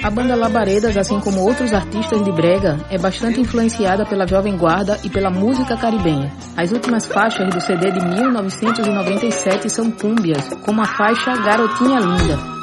A banda Labaredas, assim como outros artistas de brega, é bastante influenciada pela Jovem Guarda e pela música caribenha. As últimas faixas do CD de 1997 são cúmbias, como a faixa Garotinha Linda.